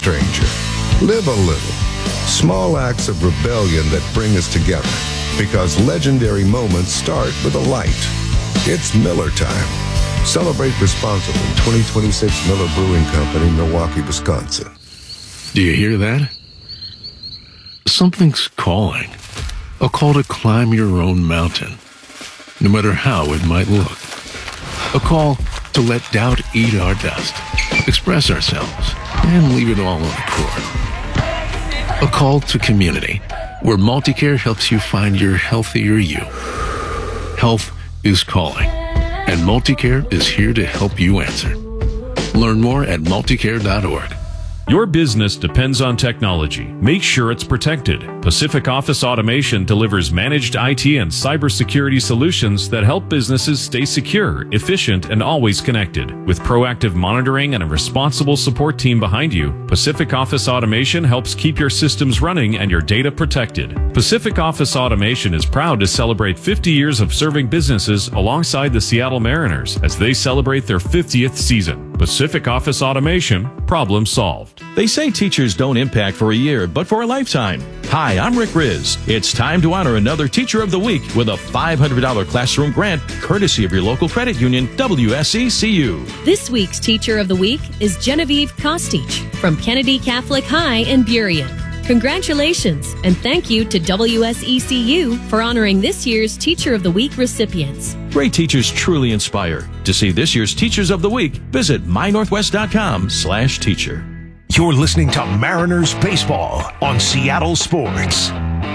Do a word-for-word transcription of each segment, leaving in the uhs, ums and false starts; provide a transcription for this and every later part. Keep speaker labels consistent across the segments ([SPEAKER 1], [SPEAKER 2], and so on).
[SPEAKER 1] stranger. Live a little. Small acts of rebellion that bring us together. Because legendary moments start with a light. It's Miller time. Celebrate responsibly. twenty twenty-six Miller Brewing Company, Milwaukee, Wisconsin.
[SPEAKER 2] Do you hear that? Something's calling. A call to climb your own mountain, no matter how it might look. A call to let doubt eat our dust, express ourselves, and leave it all on the court. A call to community, where Multicare helps you find your healthier you. Health is calling, and Multicare is here to help you answer. Learn more at multicare dot org.
[SPEAKER 3] Your business depends on technology. Make sure it's protected. Pacific Office Automation delivers managed I T and cybersecurity solutions that help businesses stay secure, efficient, and always connected. With proactive monitoring and a responsible support team behind you, Pacific Office Automation helps keep your systems running and your data protected. Pacific Office Automation is proud to celebrate fifty years of serving businesses alongside the Seattle Mariners as they celebrate their fiftieth season. Pacific Office Automation, problem solved.
[SPEAKER 4] They say teachers don't impact for a year, but for a lifetime. Hi, I'm Rick Riz. It's time to honor another Teacher of the Week with a five hundred dollars classroom grant, courtesy of your local credit union, W S E C U.
[SPEAKER 5] This week's Teacher of the Week is Genevieve Kostich from Kennedy Catholic High in Burien. Congratulations, and thank you to W S E C U for honoring this year's Teacher of the Week recipients.
[SPEAKER 4] Great teachers truly inspire. To see this year's Teachers of the Week, visit my northwest dot com slash teacher.
[SPEAKER 6] You're listening to Mariners Baseball on Seattle Sports.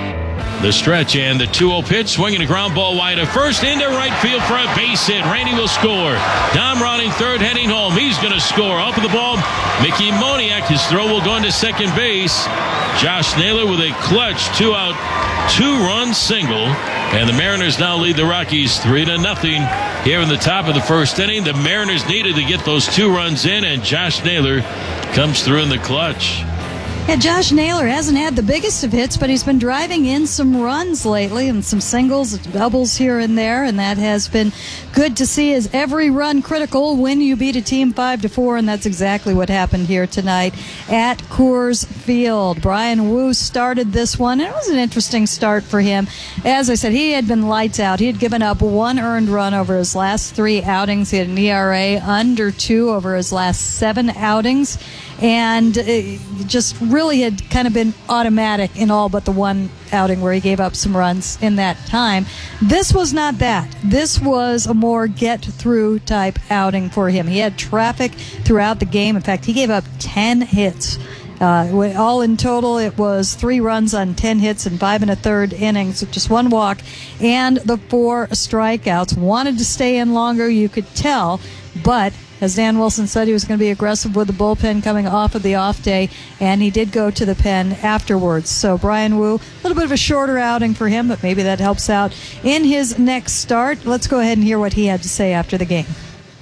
[SPEAKER 7] The stretch and the two oh pitch, swinging a ground ball wide of first into right field for a base hit. Randy will score. Dom Ronning third, heading home. He's going to score. Up with the ball, Mickey Moniak. His throw will go into second base. Josh Naylor with a clutch two-out, two-run single. And the Mariners now lead the Rockies three to nothing here in the top of the first inning. The Mariners needed to get those two runs in, and Josh Naylor comes through in the clutch.
[SPEAKER 8] Yeah, Josh Naylor hasn't had the biggest of hits, but he's been driving in some runs lately and some singles, doubles here and there, and that has been good to see. Is every run critical when you beat a team five to four, and that's exactly what happened here tonight at Coors Field. Brian Wu started this one, and it was an interesting start for him. As I said, he had been lights out. He had given up one earned run over his last three outings. He had an E R A under two over his last seven outings, and it just really had kind of been automatic in all but the one outing where he gave up some runs in that time. This was not that. This was a more get-through type outing for him. He had traffic throughout the game. In fact, he gave up ten hits. Uh, all in total, it was three runs on ten hits and five and a third innings, just one walk, and the four strikeouts. Wanted to stay in longer, you could tell, but as Dan Wilson said, he was going to be aggressive with the bullpen coming off of the off day, and he did go to the pen afterwards. So Brian Wu, a little bit of a shorter outing for him, but maybe that helps out in his next start. Let's go ahead and hear what he had to say after the game.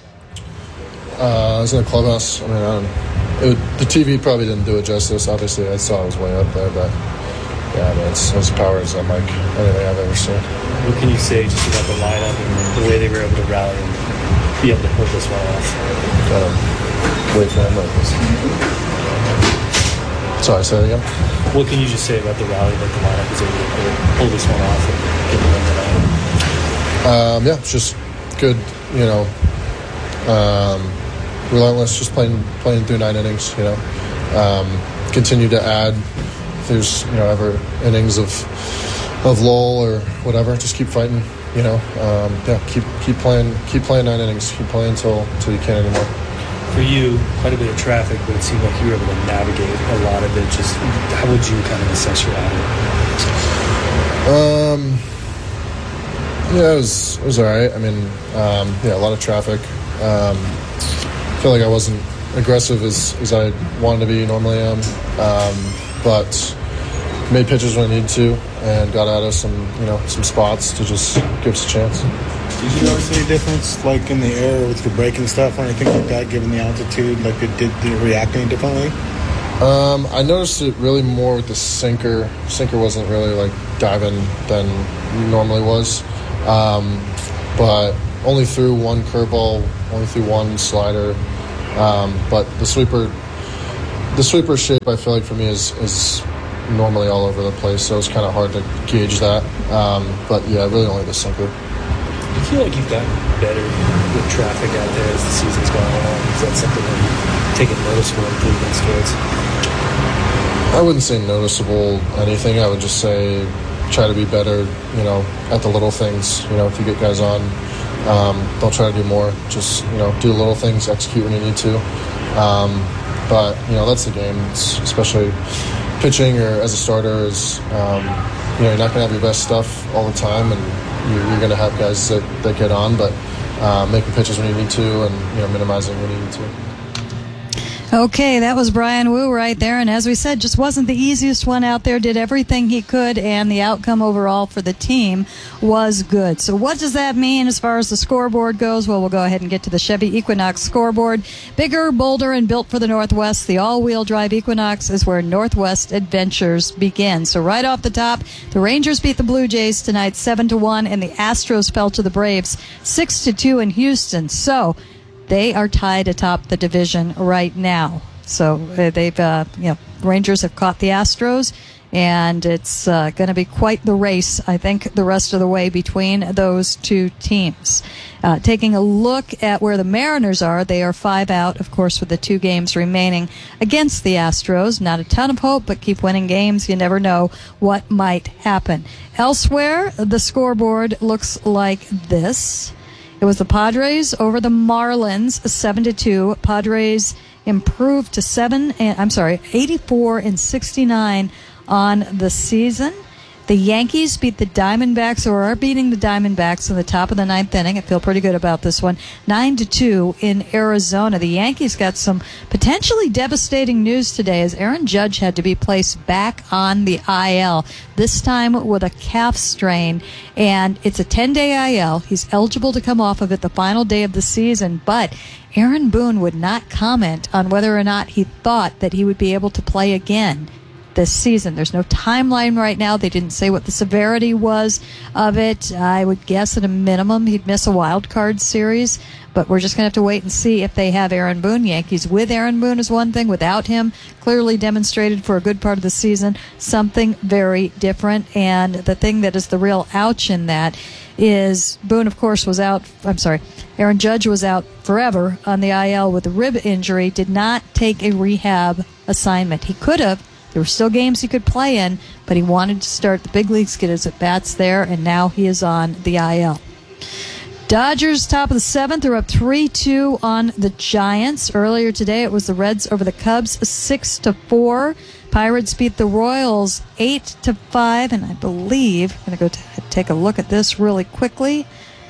[SPEAKER 9] Uh, I was in the clubhouse. I mean, I don't, it would, the T V probably didn't do it justice. Obviously, I saw it was way up there, but yeah, I mean, it's as power as unlike anything I've ever seen.
[SPEAKER 10] What can you say just about the lineup and the way they were able to rally and be able to pull this one off?
[SPEAKER 9] Um, wait for him like this. Sorry, say it again.
[SPEAKER 10] What can you just say about the rally that the lineup was able to pull this one off and get the win tonight?
[SPEAKER 9] Um, yeah, it's just good, you know, um, relentless, just playing playing through nine innings, you know. Um, continue to add, if there's, you know, ever innings of of lull or whatever, just keep fighting, you know. Um, yeah, keep keep playing, keep playing nine innings, keep playing until until you can't anymore.
[SPEAKER 10] For you, quite a bit of traffic, but it seemed like you were able to navigate a lot of it. Just how would you kind of assess your outing?
[SPEAKER 9] Um, yeah, it was it was all right. I mean, um, yeah, a lot of traffic. Um, I feel like I wasn't aggressive as, as I wanted to be, normally am, um, but made pitches when I needed to and got out of some, you know, some spots to just give us a chance.
[SPEAKER 11] Did you notice any difference, like in the air with your braking stuff or anything like that, given the altitude? Like, it did, did it react any differently?
[SPEAKER 9] Um, I noticed it really more with the sinker. Sinker wasn't really like diving than normally was, um, but only threw one curveball, only threw one slider. Um, but the sweeper, the sweeper shape, I feel like for me is is normally all over the place, so it's kind of hard to gauge that. Um, but yeah, really only the sinker.
[SPEAKER 10] Do you feel like you've gotten better with traffic out there as the season's gone on? Is that something that you've taken noticeable improvements towards?
[SPEAKER 9] I wouldn't say noticeable anything. I would just say try to be better, you know, at the little things. You know, if you get guys on, um, don't try to do more. Just, you know, do little things, execute when you need to. Um, but, you know, that's the game. It's especially pitching or as a starter is, um, you know, you're not going to have your best stuff all the time, and you're, you're going to have guys that, that get on, but uh, making pitches when you need to and, you know, minimizing when you need to.
[SPEAKER 8] Okay, that was Bryan Woo right there, and as we said, just wasn't the easiest one out there, did everything he could, and the outcome overall for the team was good. So what does that mean as far as the scoreboard goes? Well, we'll go ahead and get to the Chevy Equinox scoreboard. Bigger, bolder, and built for the Northwest, the all-wheel drive Equinox is where Northwest adventures begin. So right off the top, the Rangers beat the Blue Jays tonight seven to one, and the Astros fell to the Braves six to two in Houston. So they are tied atop the division right now. So uh, they've, uh, you know, Rangers have caught the Astros, and it's uh, going to be quite the race, I think, the rest of the way between those two teams. Uh, taking a look at where the Mariners are, they are five out, of course, with the two games remaining against the Astros. Not a ton of hope, but keep winning games. You never know what might happen. Elsewhere, the scoreboard looks like this. It was the Padres over the Marlins, seven to two. Padres improved to seven, and I'm sorry, eighty-four and sixty-nine on the season. The Yankees beat the Diamondbacks, or are beating the Diamondbacks in the top of the ninth inning. I feel pretty good about this one. nine to two in Arizona. The Yankees got some potentially devastating news today as Aaron Judge had to be placed back on the I L, this time with a calf strain. And it's a ten-day I L. He's eligible to come off of it the final day of the season, but Aaron Boone would not comment on whether or not he thought that he would be able to play again this season. There's no timeline right now. They didn't say what the severity was of it. I would guess at a minimum he'd miss a wild card series, but we're just going to have to wait and see if they have Aaron Boone. Yankees with Aaron Boone is one thing. Without him, clearly demonstrated for a good part of the season, something very different. And the thing that is the real ouch in that is Boone, of course, was out, I'm sorry, Aaron Judge was out forever on the I L with a rib injury, did not take a rehab assignment. He could have. There were still games he could play in, but he wanted to start the big leagues, get his at-bats there, and now he is on the I L. Dodgers, top of the seventh, are up three two on the Giants. Earlier today, it was the Reds over the Cubs, six to four. Pirates beat the Royals eight to five, and I believe, I'm going to go t- take a look at this really quickly.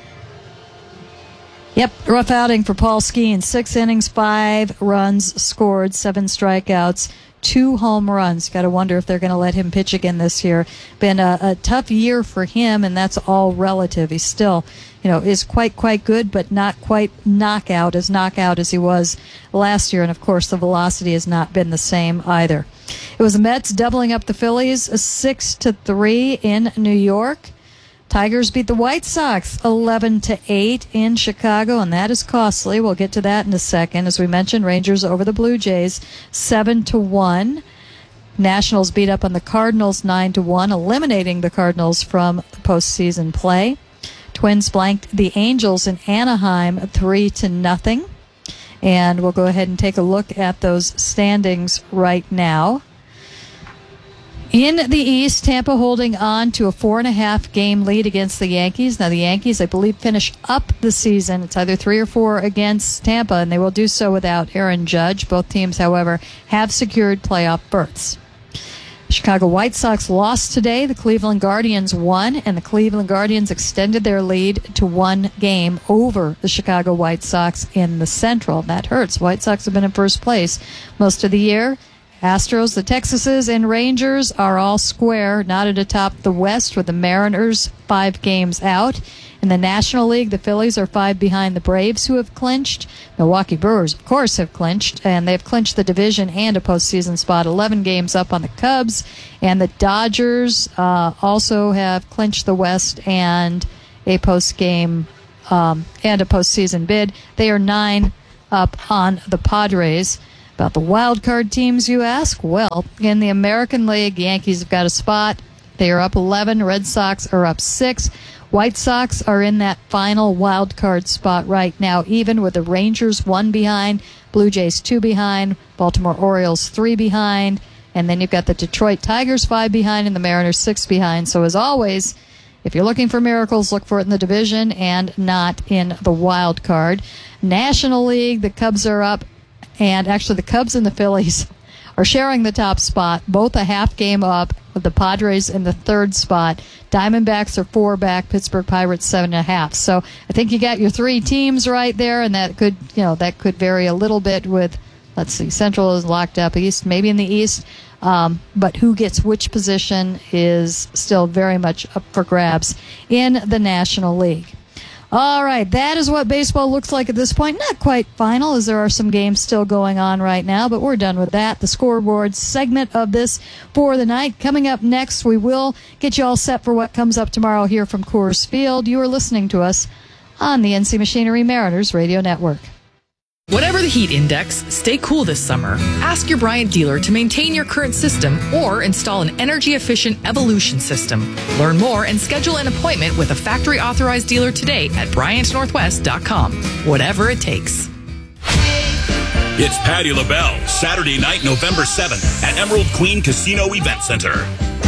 [SPEAKER 8] Yep, rough outing for Paul Skeens. Six innings, five runs scored, seven strikeouts, two home runs. Got to wonder if they're going to let him pitch again this year. Been a, a tough year for him, and that's all relative. He's still, you know, is quite, quite good, but not quite knockout, as knockout as he was last year. And, of course, the velocity has not been the same either. It was the Mets doubling up the Phillies, six to three in New York. Tigers beat the White Sox eleven to eight in Chicago, and that is costly. We'll get to that in a second. As we mentioned, Rangers over the Blue Jays seven to one. Nationals beat up on the Cardinals nine to one, eliminating the Cardinals from the postseason play. Twins blanked the Angels in Anaheim three to nothing. And we'll go ahead and take a look at those standings right now. In the East, Tampa holding on to a four and a half game lead against the Yankees. Now, the Yankees, I believe, finish up the season. It's either three or four against Tampa, and they will do so without Aaron Judge. Both teams, however, have secured playoff berths. Chicago White Sox lost today. The Cleveland Guardians won, and the Cleveland Guardians extended their lead to one game over the Chicago White Sox in the Central. That hurts. White Sox have been in first place most of the year. Astros, the Texases, and Rangers are all square, knotted atop the West with the Mariners five games out. In the National League, the Phillies are five behind the Braves, who have clinched. Milwaukee Brewers, of course, have clinched, and they've clinched the division and a postseason spot, eleven games up on the Cubs. And the Dodgers uh, also have clinched the West and a postgame um, and a postseason bid. They are nine up on the Padres. About the wild card teams, you ask? Well, in the American League, Yankees have got a spot. They are up eleven. Red Sox are up six. White Sox are in that final wild card spot right now, even with the Rangers one behind, Blue Jays two behind, Baltimore Orioles three behind, and then you've got the Detroit Tigers five behind and the Mariners six behind. So as always, if you're looking for miracles, look for it in the division and not in the wild card. National League, the Cubs are up, and actually the Cubs and the Phillies are sharing the top spot, both a half game up, with the Padres in the third spot. Diamondbacks are four back, Pittsburgh Pirates seven and a half. So I think you got your three teams right there, and that could, you know, that could vary a little bit with, let's see, Central is locked up, East, maybe in the East. Um, but who gets which position is still very much up for grabs in the National League. All right, that is what baseball looks like at this point. Not quite final, as there are some games still going on right now, but we're done with that. The scoreboard segment of this for the night. Coming up next, we will get you all set for what comes up tomorrow here from Coors Field. You are listening to us on the N C Machinery Mariners Radio Network.
[SPEAKER 12] Whatever the heat index, stay cool this summer. Ask your Bryant dealer to maintain your current system or install an energy-efficient Evolution system. Learn more and schedule an appointment with a factory-authorized dealer today at Bryant Northwest dot com. Whatever it takes.
[SPEAKER 13] It's Patti LaBelle, Saturday night, November seventh at Emerald Queen Casino Event Center.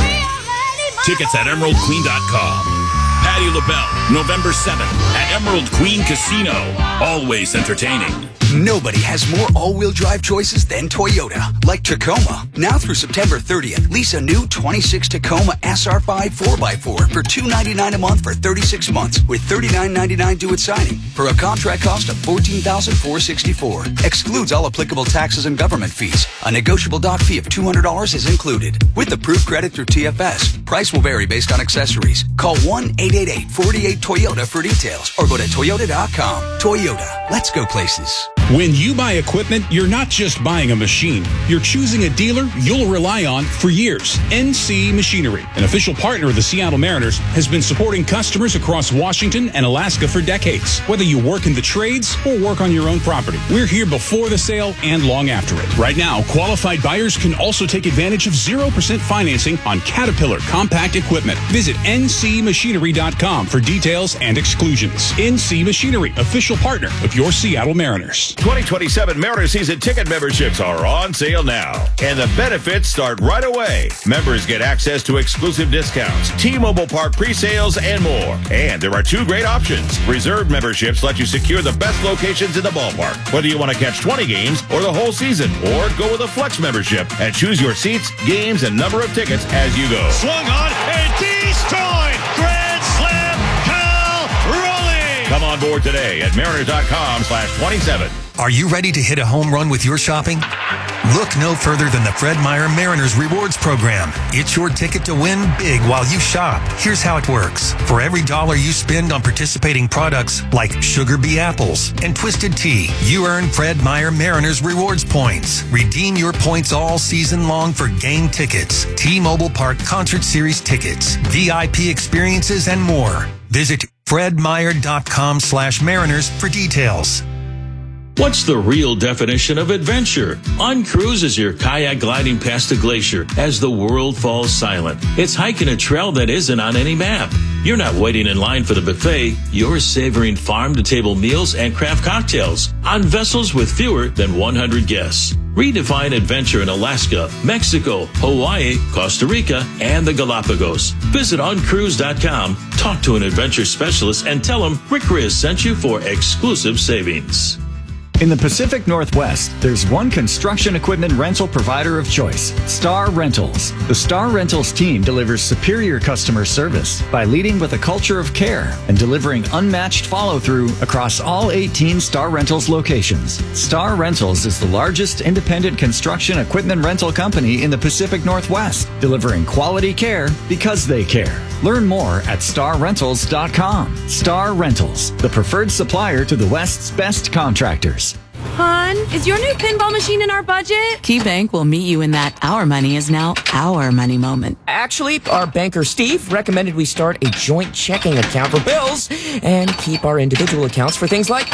[SPEAKER 13] Tickets at emerald queen dot com. Patti LaBelle, November seventh at Emerald Queen Casino. Always entertaining.
[SPEAKER 14] Nobody has more all-wheel drive choices than Toyota, like Tacoma. Now through September thirtieth, lease a new twenty-six Tacoma S R five four by four for two hundred ninety-nine dollars a month for thirty-six months with thirty-nine ninety-nine due at signing for a contract cost of fourteen thousand four hundred sixty-four dollars. Excludes all applicable taxes and government fees. A negotiable dock fee of two hundred dollars is included. With approved credit through T F S, price will vary based on accessories. Call one eight eight eight, four eight Toyota for details or go to toyota dot com. Toyota, let's go places.
[SPEAKER 15] When you buy equipment, you're not just buying a machine. You're choosing a dealer you'll rely on for years. N C Machinery, an official partner of the Seattle Mariners, has been supporting customers across Washington and Alaska for decades. Whether you work in the trades or work on your own property, we're here before the sale and long after it. Right now, qualified buyers can also take advantage of zero percent financing on Caterpillar compact equipment. Visit N C machinery dot com for details and exclusions. N C Machinery, official partner of your Seattle Mariners.
[SPEAKER 16] twenty twenty-seven Mariners season ticket memberships are on sale now, and the benefits start right away. Members get access to exclusive discounts, T-Mobile Park pre-sales, and more. And there are two great options. Reserve memberships let you secure the best locations in the ballpark, whether you want to catch twenty games or the whole season, or go with a flex membership and choose your seats, games, and number of tickets as you go.
[SPEAKER 17] Swung on and destroyed. Grand slam. Cal Raleigh.
[SPEAKER 16] Come on board today at mariners dot com slash twenty-seven.
[SPEAKER 18] Are you ready to hit a home run with your shopping? Look no further than the Fred Meyer Mariners Rewards Program. It's your ticket to win big while you shop. Here's how it works. For every dollar you spend on participating products like Sugar Bee Apples and Twisted Tea, you earn Fred Meyer Mariners Rewards points. Redeem your points all season long for game tickets, T-Mobile Park Concert Series tickets, V I P experiences, and more. Visit fred meyer dot com slash mariners for details.
[SPEAKER 7] What's the real definition of adventure? Uncruise is your kayak gliding past a glacier as the world falls silent. It's hiking a trail that isn't on any map. You're not waiting in line for the buffet. You're savoring farm-to-table meals and craft cocktails on vessels with fewer than one hundred guests. Redefine adventure in Alaska, Mexico, Hawaii, Costa Rica, and the Galapagos. Visit uncruise dot com, talk to an adventure specialist, and tell them Rick Riz sent you for exclusive savings.
[SPEAKER 19] In the Pacific Northwest, there's one construction equipment rental provider of choice, Star Rentals. The Star Rentals team delivers superior customer service by leading with a culture of care and delivering unmatched follow-through across all eighteen Star Rentals locations. Star Rentals is the largest independent construction equipment rental company in the Pacific Northwest, delivering quality care because they care. Learn more at star rentals dot com. Star Rentals, the preferred supplier to the West's best contractors.
[SPEAKER 20] Hon, is your new pinball machine in our budget?
[SPEAKER 21] KeyBank will meet you in that our money is now our money moment.
[SPEAKER 22] Actually, our banker Steve recommended we start a joint checking account for bills and keep our individual accounts for things like gas.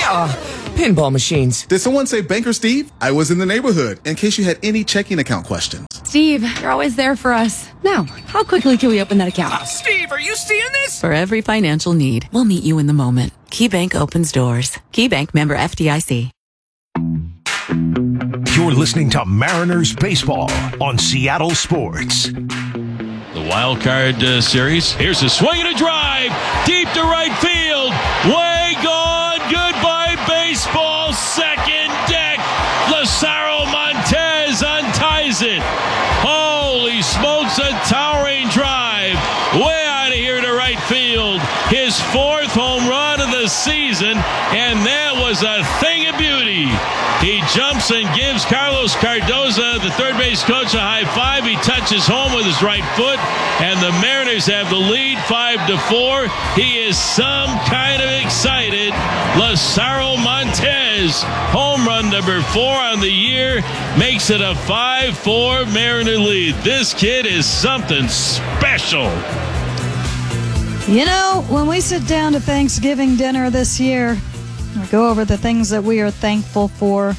[SPEAKER 22] Yeah, pinball machines.
[SPEAKER 1] Did someone say Banker Steve? I was in the neighborhood, in case you had any checking account questions.
[SPEAKER 20] Steve, you're always there for us. Now, how quickly can we open that account?
[SPEAKER 22] Uh, Steve, are you seeing this?
[SPEAKER 21] For every financial need, we'll meet you in the moment. KeyBank opens doors. KeyBank, member F D I C.
[SPEAKER 6] You're listening to Mariners Baseball on Seattle Sports.
[SPEAKER 7] The wild card uh, series. Here's a swing and a drive. Deep to right field. Way gone. Goodbye, baseball. Second deck. Lazaro Montez unties it. Holy smokes, a towering drive. Way out of here to right field. His fourth home run of the season, and that was a thing of beauty. He jumps and gives Carlos Cardoza, the third base coach, a high five. He touches home with his right foot, and the Mariners have the lead five to four. He is some kind of excited. Lazaro Montez, home run number four on the year, makes it a five four Mariner lead. This kid is something special.
[SPEAKER 8] You know, when we sit down to Thanksgiving dinner this year, we go over the things that we are thankful for.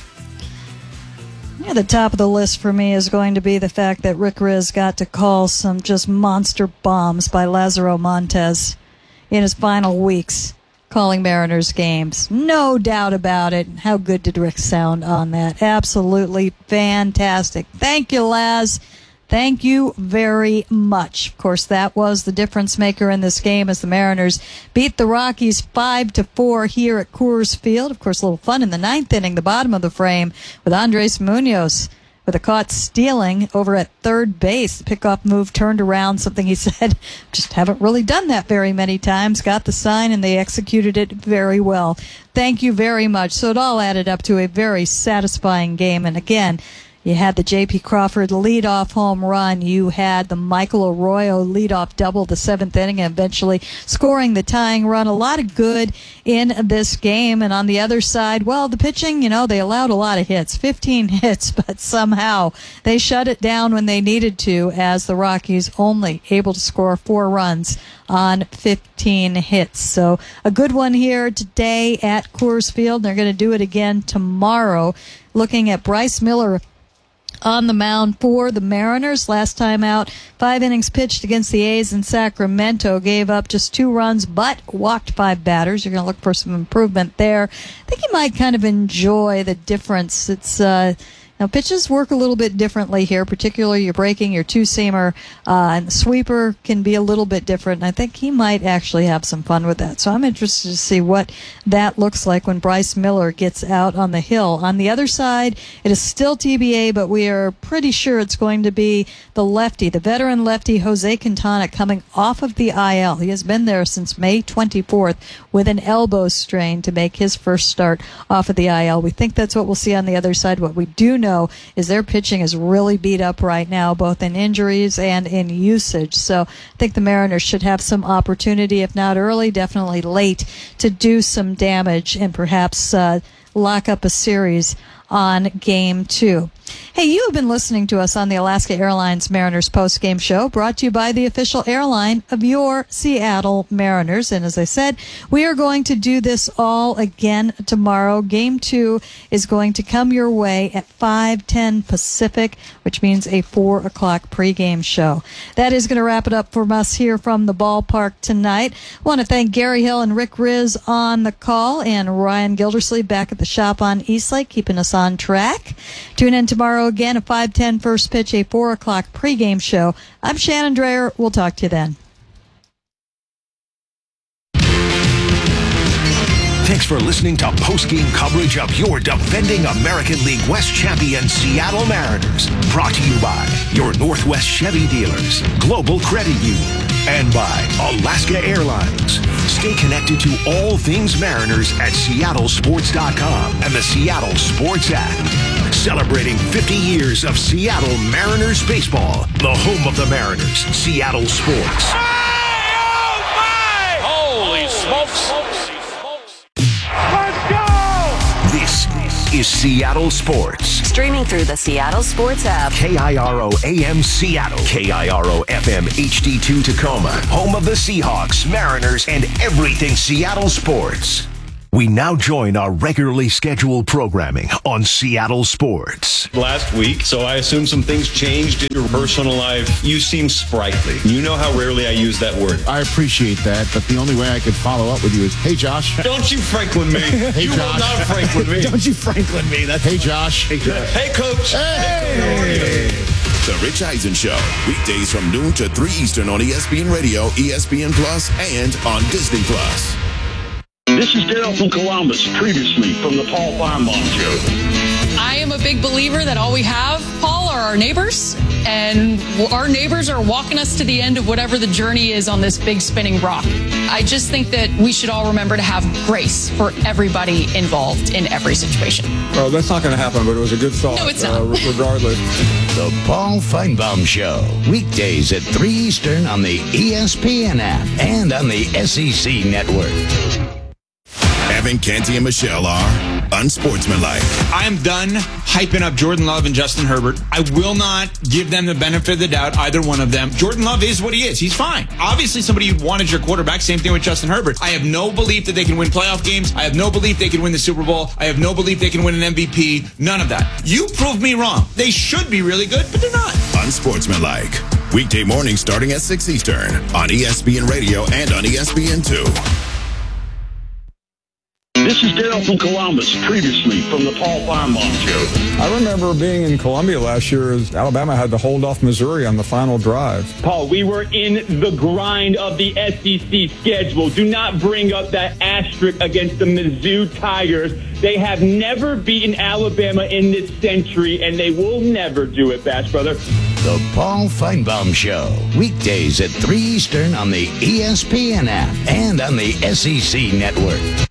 [SPEAKER 8] Near the top of the list for me is going to be the fact that Rick Rizzs got to call some just monster bombs by Lazaro Montez in his final weeks calling Mariners games. No doubt about it. How good did Rick sound on that? Absolutely fantastic. Thank you, Laz. Thank you very much. Of course, that was the difference maker in this game as the Mariners beat the Rockies five to four here at Coors Field. Of course, a little fun in the ninth inning, the bottom of the frame, with Andres Munoz with a caught stealing over at third base. The pickoff move turned around, something he said, just haven't really done that very many times. Got the sign, and they executed it very well. Thank you very much. So it all added up to a very satisfying game. And again, you had the J P. Crawford leadoff home run. You had the Michael Arroyo leadoff double the seventh inning, and eventually scoring the tying run. A lot of good in this game. And on the other side, well, the pitching, you know, they allowed a lot of hits, fifteen hits, but somehow they shut it down when they needed to, as the Rockies only able to score four runs on fifteen hits. So a good one here today at Coors Field. They're going to do it again tomorrow. Looking at Bryce Miller on the mound for the Mariners. Last time out, five innings pitched against the A's in Sacramento. Gave up just two runs, but walked five batters. You're going to look for some improvement there. I think you might kind of enjoy the difference. It's, uh, now, pitches work a little bit differently here, particularly your breaking, your two-seamer, uh, and the sweeper can be a little bit different, and I think he might actually have some fun with that. So I'm interested to see what that looks like when Bryce Miller gets out on the hill. On the other side, it is still T B A, but we are pretty sure it's going to be the lefty, the veteran lefty, Jose Quintana, coming off of the I L. He has been there since May twenty-fourth with an elbow strain to make his first start off of the I L. We think that's what we'll see on the other side. What we do know is their pitching is really beat up right now, both in injuries and in usage. So I think the Mariners should have some opportunity, if not early, definitely late, to do some damage and perhaps uh, lock up a series on game two. Hey, you have been listening to us on the Alaska Airlines Mariners postgame show, brought to you by the official airline of your Seattle Mariners. And as I said, we are going to do this all again tomorrow. Game two is going to come your way at five ten Pacific, which means a four o'clock pregame show. That is going to wrap it up for us here from the ballpark tonight. I want to thank Gary Hill and Rick Rizzs on the call, and Ryan Gildersleeve back at the shop on Eastlake, keeping us on track. Tune in tomorrow again at five ten first pitch, a four o'clock pregame show. I'm Shannon Dreyer. We'll talk to you then.
[SPEAKER 6] Thanks for listening to postgame coverage of your defending American League West champion Seattle Mariners. Brought to you by your Northwest Chevy dealers, Global Credit Union, and by Alaska Airlines. Stay connected to all things Mariners at Seattle Sports dot com and the Seattle Sports app. Celebrating fifty years of Seattle Mariners baseball, the home of the Mariners, Seattle Sports.
[SPEAKER 7] Holy smokes!
[SPEAKER 6] Let's go! This is Seattle Sports.
[SPEAKER 21] Streaming through the Seattle Sports app.
[SPEAKER 6] K I R O A M Seattle. K I R O F M H D two Tacoma. Home of the Seahawks, Mariners, and everything Seattle sports. We now join our regularly scheduled programming on Seattle Sports.
[SPEAKER 2] Last week, so I assume some things changed in your personal life. You seem sprightly. You know how rarely I use that word.
[SPEAKER 3] I appreciate that, but the only way I could follow up with you is, hey, Josh.
[SPEAKER 2] Don't you Franklin me.
[SPEAKER 3] Hey,
[SPEAKER 2] you
[SPEAKER 3] Josh.
[SPEAKER 2] will not Franklin me.
[SPEAKER 3] Don't you Franklin me. That's hey, Josh.
[SPEAKER 2] Hey, Josh. Hey, Coach.
[SPEAKER 3] Hey.
[SPEAKER 23] The Rich Eisen Show, weekdays from noon to three Eastern on E S P N Radio, E S P N Plus, and on Disney Plus.
[SPEAKER 24] This is Daryl from Columbus, previously from the Paul Feinbaum Show.
[SPEAKER 25] I am a big believer that all we have, Paul, are our neighbors, and our neighbors are walking us to the end of whatever the journey is on this big spinning rock. I just think that we should all remember to have grace for everybody involved in every situation.
[SPEAKER 26] Well, that's not going to happen, but it was a good thought.
[SPEAKER 25] No, it's not.
[SPEAKER 26] Uh, regardless.
[SPEAKER 27] The Paul Feinbaum Show, weekdays at three Eastern on the E S P N app and on the S E C network.
[SPEAKER 23] Evan Canty and Michelle are unsportsmanlike.
[SPEAKER 28] I am done hyping up Jordan Love and Justin Herbert. I will not give them the benefit of the doubt, either one of them. Jordan Love is what he is. He's fine. Obviously, somebody you want as your quarterback. Same thing with Justin Herbert. I have no belief that they can win playoff games. I have no belief they can win the Super Bowl. I have no belief they can win an M V P. None of that. You proved me wrong. They should be really good, but they're not.
[SPEAKER 23] Unsportsmanlike. Weekday mornings starting at six Eastern on E S P N Radio and on E S P N two.
[SPEAKER 24] This is Daryl from Columbus, previously from the Paul Feinbaum Show.
[SPEAKER 26] I remember being in Columbia last year as Alabama had to hold off Missouri on the final drive.
[SPEAKER 29] Paul, we were in the grind of the S E C schedule. Do not bring up that asterisk against the Mizzou Tigers. They have never beaten Alabama in this century, and they will never do it, Bash Brother.
[SPEAKER 27] The Paul Feinbaum Show, weekdays at three Eastern on the E S P N app and on the S E C network.